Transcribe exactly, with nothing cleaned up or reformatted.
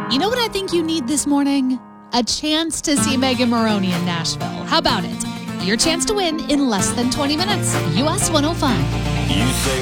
You know what I think you need this morning? A chance to see Megan Moroney in Nashville. How about it? Your chance to win in less than twenty minutes. U S one oh five. You say